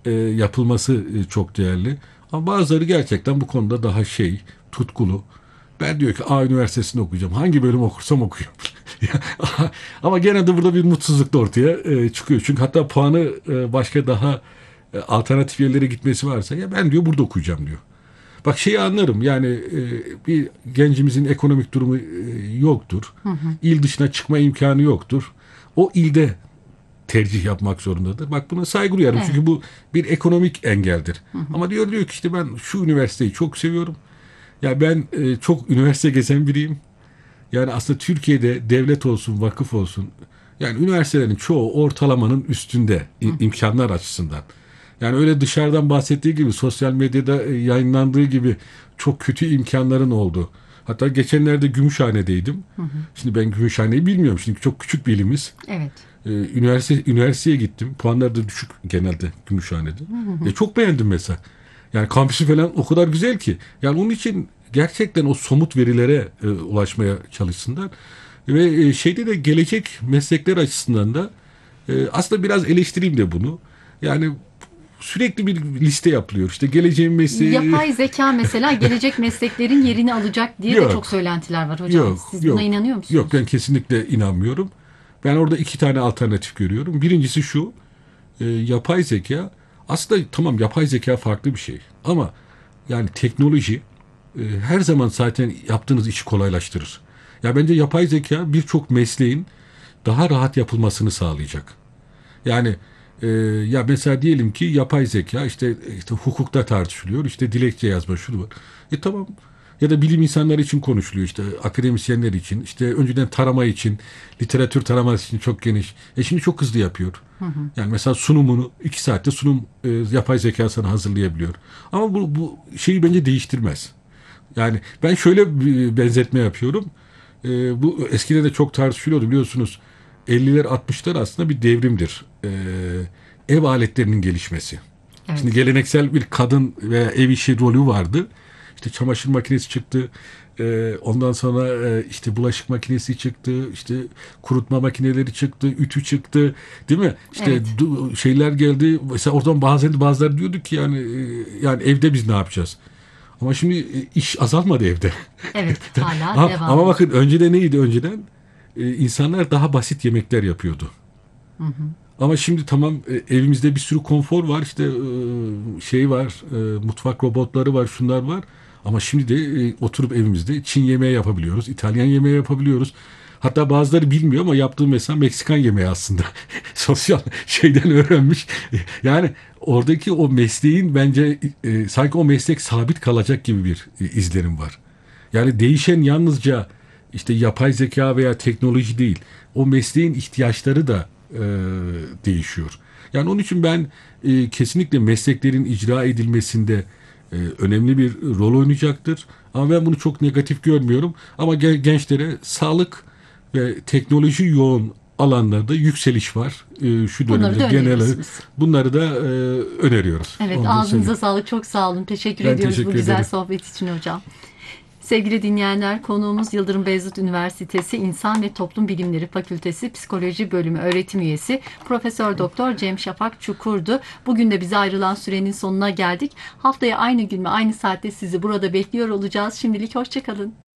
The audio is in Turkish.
yapılması çok değerli. Ama bazıları gerçekten bu konuda daha tutkulu. Ben diyor ki A Üniversitesi'nde okuyacağım. Hangi bölüm okursam okuyayım. Ama gene de burada bir mutsuzluk da ortaya çıkıyor. Çünkü hatta puanı başka daha alternatif yerlere gitmesi varsa ya ben diyor burada okuyacağım diyor. Bak şeyi anlarım yani bir gencimizin ekonomik durumu yoktur. İl dışına çıkma imkanı yoktur. O ilde tercih yapmak zorundadır. Bak buna saygı duyarım Evet. çünkü bu bir ekonomik engeldir. Ama diyor ki işte ben şu üniversiteyi çok seviyorum. Ya ben çok üniversite gezen biriyim. Yani aslında Türkiye'de devlet olsun, vakıf olsun yani üniversitelerin çoğu ortalamanın üstünde imkanlar açısından. Yani öyle dışarıdan bahsettiği gibi sosyal medyada yayınlandığı gibi çok kötü imkanların oldu. Hatta geçenlerde Gümüşhane'deydim. Şimdi ben Gümüşhane'yi bilmiyorum. Şimdi çok küçük bir ilimiz. Evet. Üniversiteye gittim. Puanlar da düşük genelde Gümüşhane'de. Çok beğendim mesela. Yani kampüsü falan o kadar güzel ki. Yani onun için gerçekten o somut verilere ulaşmaya çalışsınlar. Ve şeyde de gelecek meslekler açısından da aslında biraz eleştireyim de bunu. Yani sürekli bir liste yapılıyor. İşte geleceğin mesleği Yapay zeka mesela gelecek mesleklerin yerini alacak diye de çok yok. söylentiler var hocam. Yok, Siz buna yok. inanıyor Yok musunuz? ben kesinlikle inanmıyorum. Ben orada iki tane alternatif görüyorum. Birincisi şu, yapay zeka aslında tamam yapay zeka farklı bir şey. Ama yani teknoloji her zaman zaten yaptığınız işi kolaylaştırır. Ya bence yapay zeka birçok mesleğin daha rahat yapılmasını sağlayacak. Yani ya mesela diyelim ki yapay zeka işte hukukta tartışılıyor. İşte dilekçe yazma şunu var. Tamam. Ya da bilim insanları için konuşuluyor işte akademisyenler için işte önceden tarama için literatür taraması için çok geniş. Şimdi çok hızlı yapıyor. Yani mesela sunumunu 2 saatte sunum yapay zeka sana hazırlayabiliyor. Ama bu şeyi bence değiştirmez. Yani ben şöyle bir benzetme yapıyorum. Bu eskide de çok tartışılıyordu biliyorsunuz. 50'ler 60'lar aslında bir devrimdir. Ev aletlerinin gelişmesi. Şimdi Evet. geleneksel bir kadın veya ev işi rolü vardı. İşte çamaşır makinesi çıktı. Ondan sonra işte bulaşık makinesi çıktı. İşte kurutma makineleri çıktı. Ütü çıktı. Değil mi? İşte Evet. şeyler geldi. Mesela oradan bazıları diyordu ki yani evde biz ne yapacağız? Ama şimdi iş azalmadı evde. Evet. Hala Ama devam ediyor. bakın önceden neydi önceden? İnsanlar daha basit yemekler yapıyordu. Ama şimdi tamam evimizde bir sürü konfor var işte şey var mutfak robotları var şunlar var. Ama şimdi de oturup evimizde Çin yemeği yapabiliyoruz. İtalyan yemeği yapabiliyoruz. Hatta bazıları bilmiyor ama yaptığım mesela Meksikan yemeği aslında. Sosyal şeyden öğrenmiş. Yani oradaki o mesleğin bence sanki o meslek sabit kalacak gibi bir izlenim var. Yani değişen yalnızca işte yapay zeka veya teknoloji değil. O mesleğin ihtiyaçları da değişiyor. Yani onun için ben kesinlikle mesleklerin icra edilmesinde önemli bir rol oynayacaktır. Ama ben bunu çok negatif görmüyorum. Ama gençlere sağlık ve teknoloji yoğun alanlarda yükseliş var. Şu Bunları dönemde da genel öneriyorsunuz. bunları da öneriyoruz. Evet, Onu da söyleyeyim. ağzınıza sağlık. Çok sağ olun. Teşekkür Ben ediyoruz bu teşekkür güzel ederim. sohbet için hocam. Sevgili dinleyenler, konuğumuz Yıldırım Beyazıt Üniversitesi İnsan ve Toplum Bilimleri Fakültesi Psikoloji Bölümü öğretim üyesi Profesör Doktor Cem Şafak Çukur'du. Bugün de bize ayrılan sürenin sonuna geldik. Haftaya aynı gün ve aynı saatte sizi burada bekliyor olacağız. Şimdilik hoşça kalın.